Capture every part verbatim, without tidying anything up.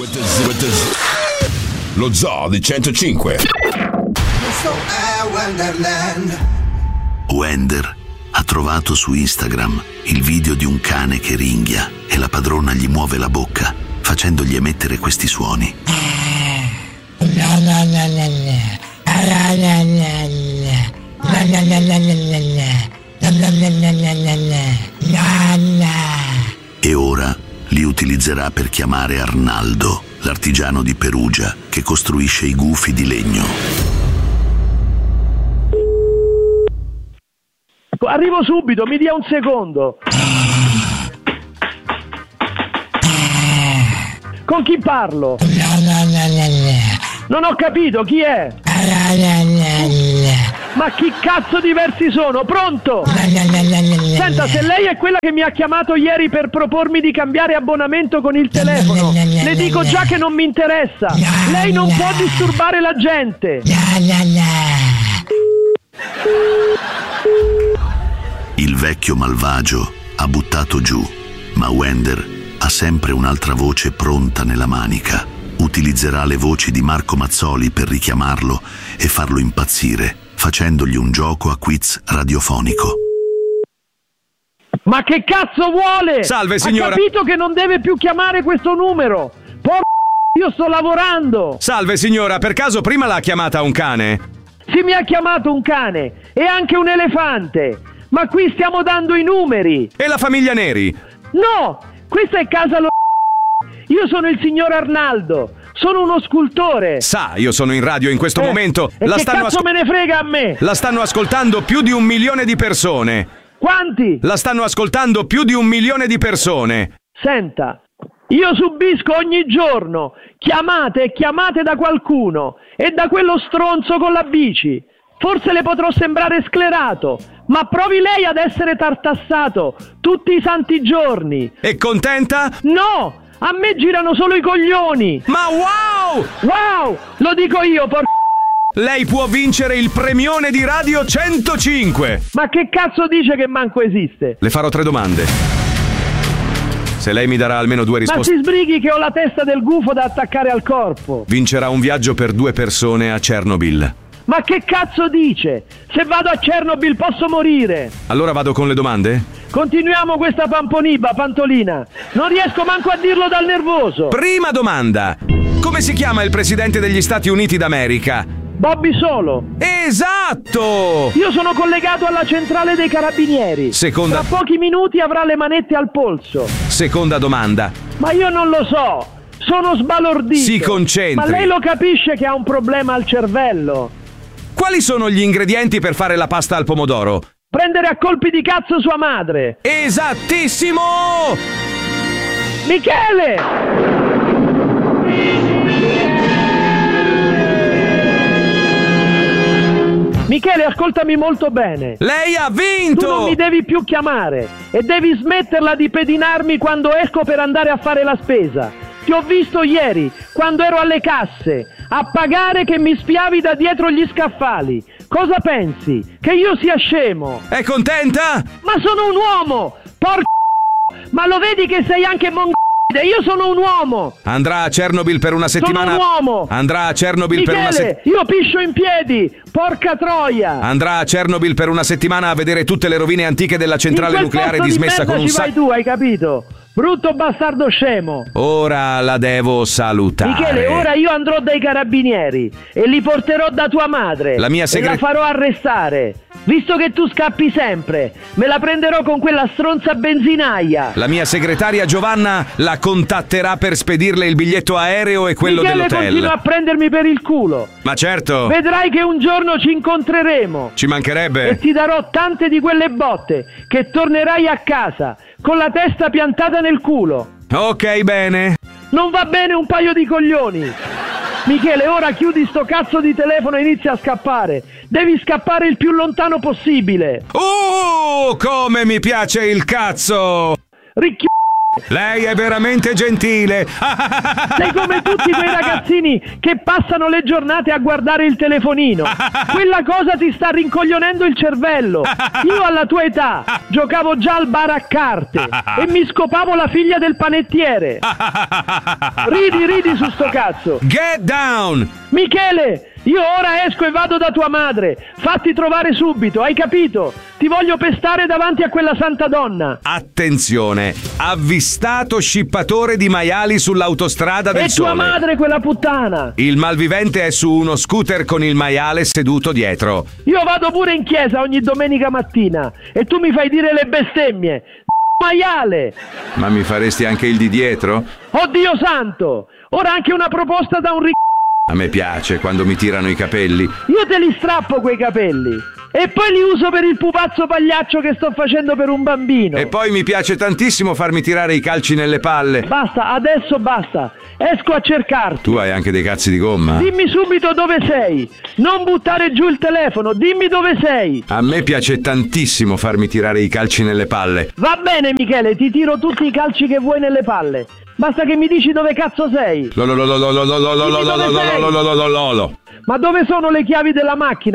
Lo Zoo di centocinque. Wender ha trovato su Instagram il video di un cane che ringhia e la padrona gli muove la bocca facendogli emettere questi suoni. E ora li utilizzerà per chiamare Arnaldo, l'artigiano di Perugia che costruisce i gufi di legno. Arrivo subito, mi dia un secondo. Con chi parlo? Non ho capito, chi è? Ma chi cazzo di versi sono? Pronto? Senta, se lei è quella che mi ha chiamato ieri per propormi di cambiare abbonamento con il telefono, le dico già che non mi interessa. Lei non può disturbare la gente. Il vecchio malvagio ha buttato giù, ma Wender ha sempre un'altra voce pronta nella manica. Utilizzerà le voci di Marco Mazzoli per richiamarlo e farlo impazzire, facendogli un gioco a quiz radiofonico. Ma che cazzo vuole? Salve signora. Ha capito che non deve più chiamare questo numero? Por... io sto lavorando. Salve signora, per caso prima l'ha chiamata un cane? Sì, mi ha chiamato un cane e anche un elefante. Ma qui stiamo dando i numeri. E la famiglia Neri? No, questa è casa lo... Io sono il signor Arnaldo, sono uno scultore. Sa, io sono in radio in questo eh, momento. E la che stanno cazzo asco- me ne frega a me? La stanno ascoltando più di un milione di persone. Quanti? La stanno ascoltando più di un milione di persone. Senta, io subisco ogni giorno chiamate e chiamate da qualcuno e da quello stronzo con la bici. Forse le potrò sembrare sclerato, ma provi lei ad essere tartassato tutti i santi giorni. È contenta? No! A me girano solo i coglioni! Ma wow! Wow! Lo dico io, por... Lei può vincere il premione di Radio centocinque! Ma che cazzo dice che manco esiste? Le farò tre domande. Se lei mi darà almeno due risposte... Ma si sbrighi che ho la testa del gufo da attaccare al corpo! Vincerà un viaggio per due persone a Chernobyl. Ma che cazzo dice? Se vado a Chernobyl posso morire! Allora vado con le domande? Continuiamo questa pamponiba, Pantolina. Non riesco manco a dirlo dal nervoso. Prima domanda. Come si chiama il presidente degli Stati Uniti d'America? Bobby Solo. Esatto! Io sono collegato alla centrale dei carabinieri. Seconda... Tra pochi minuti avrà le manette al polso. Seconda domanda. Ma io non lo so. Sono sbalordito. Si concentri. Ma lei lo capisce che ha un problema al cervello? Quali sono gli ingredienti per fare la pasta al pomodoro? Prendere a colpi di cazzo sua madre. Esattissimo! Michele! Michele, ascoltami molto bene. Lei ha vinto! Tu non mi devi più chiamare e devi smetterla di pedinarmi quando esco per andare a fare la spesa. Ti ho visto ieri, quando ero alle casse, a pagare che mi spiavi da dietro gli scaffali. Cosa pensi? Che io sia scemo? È contenta? Ma sono un uomo! Porca... Ma lo vedi che sei anche mongolide? Io sono un uomo! Andrà a Chernobyl per una settimana... Sono un uomo! Andrà a Chernobyl Michele, per una settimana... io piscio in piedi! Porca troia! Andrà a Chernobyl per una settimana a vedere tutte le rovine antiche della centrale in quel nucleare posto dismessa di con un ci vai sacco... tu, hai capito? Brutto bastardo scemo! Ora la devo salutare. Michele, ora io andrò dai carabinieri e li porterò da tua madre. La mia segre- e la farò arrestare. Visto che tu scappi sempre, me la prenderò con quella stronza benzinaia. La mia segretaria Giovanna la contatterà per spedirle il biglietto aereo e quello Michele, dell'hotel. continua a prendermi per il culo. Ma certo. Vedrai che un giorno ci incontreremo. Ci mancherebbe. E ti darò tante di quelle botte che tornerai a casa con la testa piantata nel culo. Ok, bene. Non va bene un paio di coglioni. Michele, ora chiudi sto cazzo di telefono e inizia a scappare. Devi scappare il più lontano possibile. Oh, come mi piace il cazzo! Ricchi Lei è veramente gentile. Sei come tutti quei ragazzini che passano le giornate a guardare il telefonino. Quella cosa ti sta rincoglionendo il cervello. Io alla tua età giocavo già al bar a carte e mi scopavo la figlia del panettiere. Ridi, ridi su sto cazzo. Get down! Michele, io ora esco e vado da tua madre. Fatti trovare subito, hai capito? Ti voglio pestare davanti a quella santa donna. Attenzione, avvistato scippatore di maiali sull'autostrada del E Sole. tua madre, quella puttana. Il malvivente è su uno scooter con il maiale seduto dietro. Io vado pure in chiesa ogni domenica mattina e tu mi fai dire le bestemmie. Maiale. Ma mi faresti anche il di dietro? Oddio santo. Ora anche una proposta da un ri... A me piace quando mi tirano i capelli. Io te li strappo quei capelli e poi li uso per il pupazzo pagliaccio che sto facendo per un bambino. E poi mi piace tantissimo farmi tirare i calci nelle palle. Basta, adesso basta. Esco a cercarti. Tu hai anche dei cazzi di gomma? Dimmi subito dove sei. Non buttare giù il telefono. Dimmi dove sei. A me piace tantissimo farmi tirare i calci nelle palle. Va bene, Michele, ti tiro tutti i calci che vuoi nelle palle. Basta che mi dici dove cazzo sei. Lo lo lo lo lo lo lo lo lo lo lo lo lo lo lo lo. Ma dove sono le chiavi della macchina?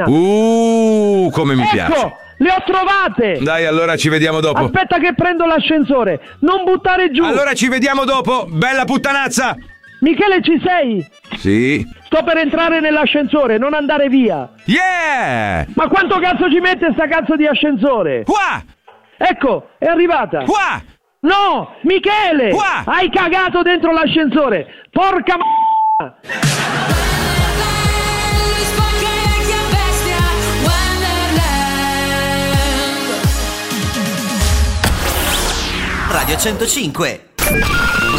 Uh, come mi piace. Ecco, le ho trovate. Dai, allora ci vediamo dopo. Aspetta che prendo l'ascensore. Non buttare giù. Allora ci vediamo dopo, bella puttanazza. Michele, ci sei? Sì. Sto per entrare nell'ascensore, non andare via. Yeah! Ma quanto cazzo ci mette sta cazzo di ascensore? Qua! Ecco, è arrivata. Qua! No, Michele! Qua! Hai cagato dentro l'ascensore. Porca m***a! Radio centocinque.